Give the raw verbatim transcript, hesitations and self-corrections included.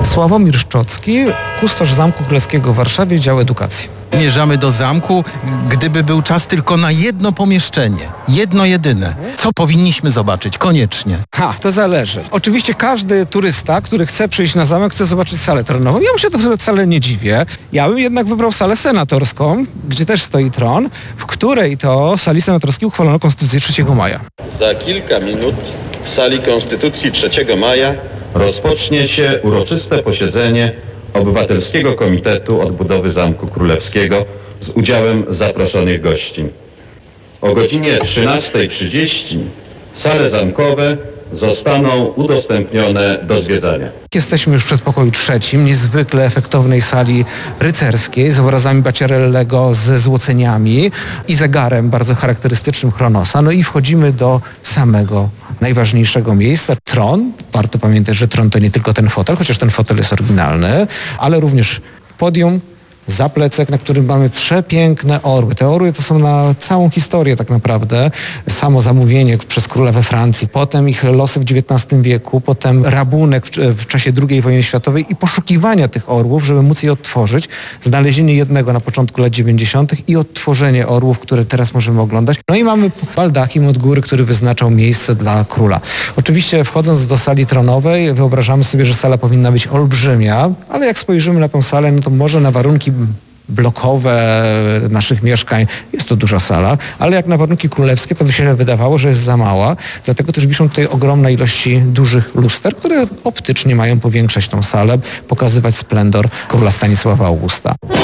Sławomir Szczocki, kustosz Zamku Królewskiego w Warszawie, dział edukacji. Zmierzamy do zamku, gdyby był czas tylko na jedno pomieszczenie, jedno jedyne. Co powinniśmy zobaczyć koniecznie? Ha, to zależy. Oczywiście każdy turysta, który chce przyjść na zamek, chce zobaczyć salę tronową. Ja mu się to wcale nie dziwię. Ja bym jednak wybrał salę senatorską, gdzie też stoi tron, w której to sali senatorskiej uchwalono Konstytucję trzeciego maja. Za kilka minut w sali Konstytucji trzeciego maja rozpocznie się uroczyste posiedzenie Obywatelskiego Komitetu Odbudowy Zamku Królewskiego z udziałem zaproszonych gości. O godzinie trzynastej trzydzieści sale zamkowe zostaną udostępnione do zwiedzania. Jesteśmy już w przedpokoju trzecim, niezwykle efektownej sali rycerskiej z obrazami Bacciarellego, ze złoceniami i zegarem bardzo charakterystycznym Chronosa. No i wchodzimy do samego najważniejszego miejsca. Tron. Warto pamiętać, że tron to nie tylko ten fotel, chociaż ten fotel jest oryginalny, ale również podium, zaplecek, na którym mamy przepiękne orły. Te orły to są na całą historię tak naprawdę. Samo zamówienie przez króla we Francji, potem ich losy w dziewiętnastym wieku, potem rabunek w, w czasie drugiej wojny światowej i poszukiwania tych orłów, żeby móc je odtworzyć. Znalezienie jednego na początku lat dziewięćdziesiątych i odtworzenie orłów, które teraz możemy oglądać. No i mamy baldachim od góry, który wyznaczał miejsce dla króla. Oczywiście wchodząc do sali tronowej wyobrażamy sobie, że sala powinna być olbrzymia, ale jak spojrzymy na tę salę, no to może na warunki blokowe naszych mieszkań jest to duża sala, ale jak na warunki królewskie to by się wydawało, że jest za mała, dlatego też wiszą tutaj ogromne ilości dużych luster, które optycznie mają powiększać tą salę, pokazywać splendor króla Stanisława Augusta.